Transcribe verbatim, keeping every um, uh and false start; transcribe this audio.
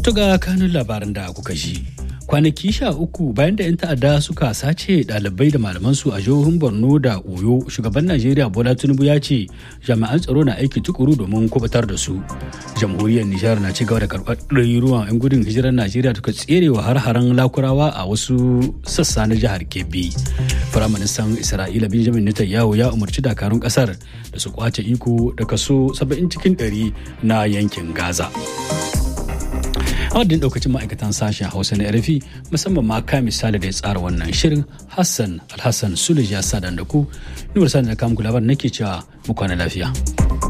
To ga kanun labaran da kuka ji. Kwanaki sha uku bayan da 'yan ta'adda suka sace ɗalibai da malamansu a jihohin Borno da Oyo, shugaban Najeriya Bola Tinubu ya ce jami'an tsaro na aiki tukuru domin kubutar da su. Jamhuriyar Nijar na ci gaba da karɓar ɗaruruwan 'yan gudun hijirar Najeriya suka tserewa har-haren Lakurawa a wasu sassa na jihar Kebbi. Firaministan Isra'ila Benjamin Netanyahu ya umarci dakarun ƙasar da su kwace iko da kaso saba'in cikin ɗari na yankin Gaza. A wadda daukacin ma'aikatan sashen Hausa na R F I musamman ma ka misali da ya tsara wannan shirin Hassan Alhassan Sulej ya sa da ku. Nuwar sa da kamun labar nake cewa mu kwana lafiya.